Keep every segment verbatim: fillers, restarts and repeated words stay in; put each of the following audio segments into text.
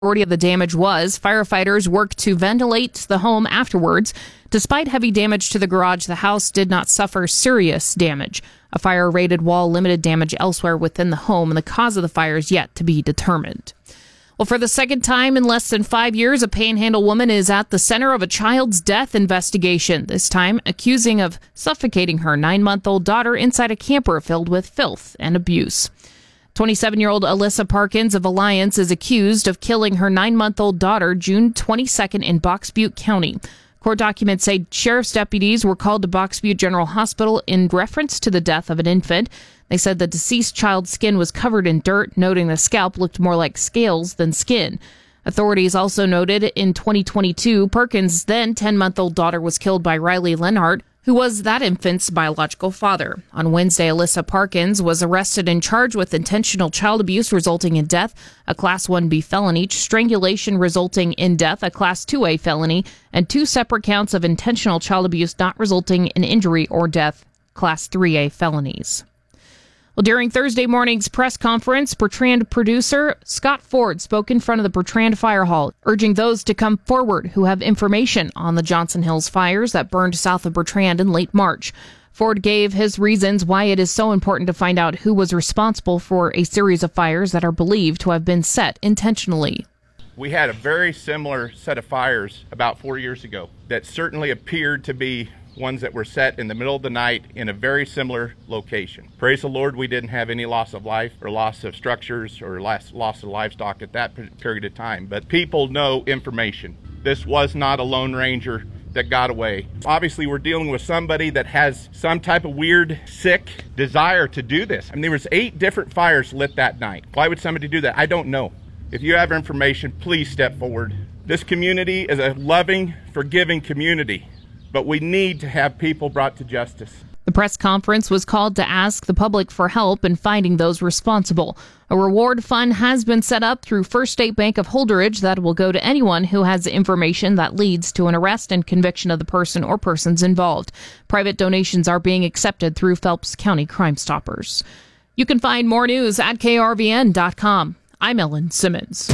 Majority of the damage was. Firefighters worked to ventilate the home afterwards. Despite heavy damage to the garage, the house did not suffer serious damage. A fire-rated wall limited damage elsewhere within the home, and the cause of the fire is yet to be determined. Well, for the second time in less than five years, a Panhandle woman is at the center of a child's death investigation, this time accusing of suffocating her nine-month-old daughter inside a camper filled with filth and abuse. twenty-seven-year-old Alyssa Parkins of Alliance is accused of killing her nine-month-old daughter June twenty-second in Box Butte County. Court documents say sheriff's deputies were called to Box Butte General Hospital in reference to the death of an infant. They said the deceased child's skin was covered in dirt, noting the scalp looked more like scales than skin. Authorities also noted in twenty twenty-two, Perkins' then ten-month-old daughter was killed by Riley Lenhart, who was that infant's biological father. On Wednesday, Alyssa Parkins was arrested and charged with intentional child abuse resulting in death, a Class one B felony, strangulation resulting in death, a Class two A felony, and two separate counts of intentional child abuse not resulting in injury or death, Class three A felonies. Well, during Thursday morning's press conference, Bertrand producer Scott Ford spoke in front of the Bertrand Fire Hall, urging those to come forward who have information on the Johnson Hills fires that burned south of Bertrand in late March. Ford gave his reasons why it is so important to find out who was responsible for a series of fires that are believed to have been set intentionally. We had a very similar set of fires about four years ago that certainly appeared to be ones that were set in the middle of the night in a very similar location. Praise the Lord, we didn't have any loss of life or loss of structures or loss, loss of livestock at that period of time. But people know information. This was not a Lone Ranger that got away. Obviously, we're dealing with somebody that has some type of weird, sick desire to do this. I mean, there was eight different fires lit that night. Why would somebody do that? I don't know. If you have information, please step forward. This community is a loving, forgiving community, but we need to have people brought to justice. The press conference was called to ask the public for help in finding those responsible. A reward fund has been set up through First State Bank of Holdridge that will go to anyone who has information that leads to an arrest and conviction of the person or persons involved. Private donations are being accepted through Phelps County Crime Stoppers. You can find more news at K R V N dot com. I'm Ellen Simmons.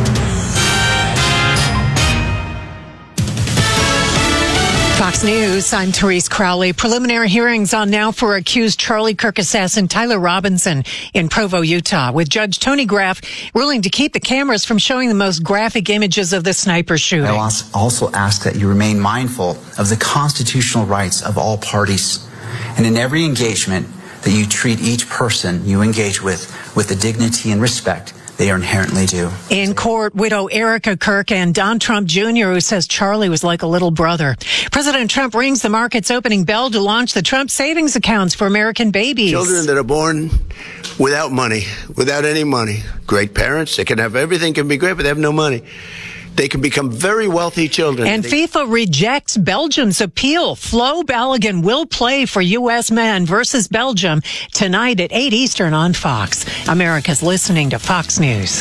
Fox News, I'm Therese Crowley. Preliminary hearings on now for accused Charlie Kirk assassin Tyler Robinson in Provo, Utah, with Judge Tony Graff ruling to keep the cameras from showing the most graphic images of the sniper shooting. I also ask that you remain mindful of the constitutional rights of all parties, and in every engagement that you treat each person you engage with with the dignity and respect they are inherently due. In court, widow Erica Kirk and Don Trump Junior, who says Charlie was like a little brother. President Trump rings the market's opening bell to launch the Trump savings accounts for American babies. Children that are born without money, without any money. Great parents, they can have everything, can be great, but they have no money. They can become very wealthy children. And they- FIFA rejects Belgium's appeal. Flo Balogun will play for U S men versus Belgium tonight at eight Eastern on Fox. America's listening to Fox News.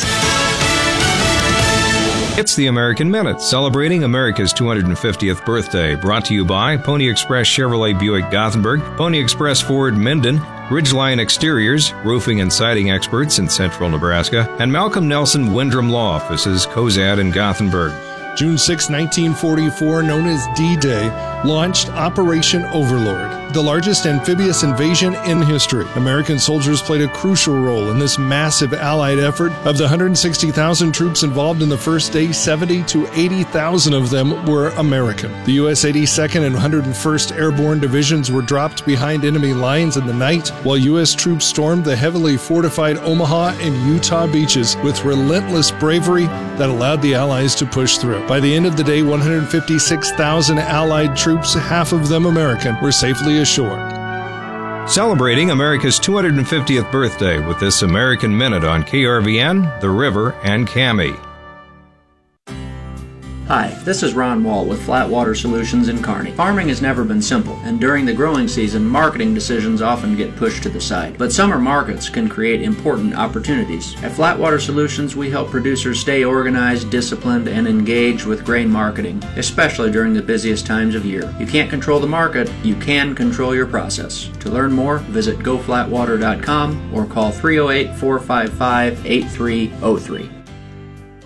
It's the American Minute, celebrating America's two hundred fiftieth birthday. Brought to you by Pony Express Chevrolet Buick Gothenburg, Pony Express Ford Minden, Ridgeline Exteriors, roofing and siding experts in central Nebraska, and Malcolm Nelson Windrum Law Offices, Cozad in Gothenburg. June sixth, nineteen forty-four, known as D-Day, launched Operation Overlord, the largest amphibious invasion in history. American soldiers played a crucial role in this massive Allied effort. Of the one hundred sixty thousand troops involved in the first day, seventy to eighty thousand of them were American. The U S eighty-second and one hundred first Airborne Divisions were dropped behind enemy lines in the night, while U S troops stormed the heavily fortified Omaha and Utah beaches with relentless bravery that allowed the Allies to push through. By the end of the day, one hundred fifty-six thousand Allied troops, half of them American, were safely ashore. Celebrating America's two hundred fiftieth birthday with this American Minute on K R V N, The River, and C A M I. Hi, this is Ron Wall with Flatwater Solutions in Kearney. Farming has never been simple, and during the growing season, marketing decisions often get pushed to the side. But summer markets can create important opportunities. At Flatwater Solutions, we help producers stay organized, disciplined, and engaged with grain marketing, especially during the busiest times of year. You can't control the market, you can control your process. To learn more, visit go flatwater dot com or call three oh eight, four five five, eight three oh three.